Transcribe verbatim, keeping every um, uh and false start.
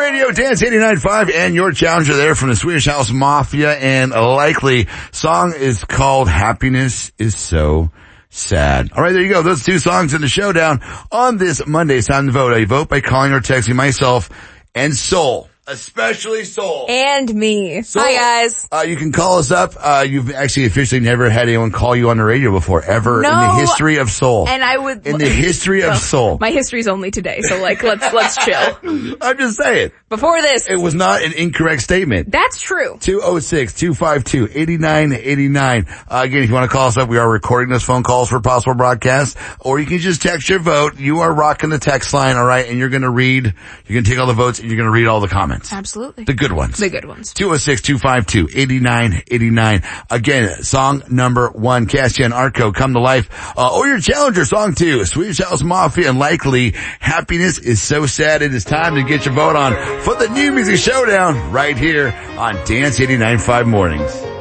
Radio, Dance eighty-nine point five, and your challenger there from the Swedish House Mafia, and likely song is called Happiness is So Sad. All right, there you go. Those two songs in the showdown on this Monday. It's time to vote. I vote by calling or texting myself and Soul. Especially Soul. And me. Soul. Hi, guys. Uh, you can call us up. Uh, you've actually officially never had anyone call you on the radio before, ever No. in the history of Soul. And I would... In the history of Well, Soul. My history's only today, so like, let's, let's chill. I'm just saying. Before this. It was not an incorrect statement. That's true. two oh six, two five two, eight nine eight nine. Uh, again, if you want to call us up, we are recording those phone calls for possible broadcast, or you can just text your vote. You are rocking the text line, all right, and you're going to read, you're going to take all the votes, and you're going to read all the comments. Absolutely. The good ones. The good ones. two oh six, two five two, eight nine eight nine. Again, song number one, Cassian Arco, Come to Life. Uh, or your challenger, song two, Swedish House Mafia, and likely Happiness is So Sad. It is time to get your vote on for the New Music Showdown right here on Dance eighty-nine point five Mornings.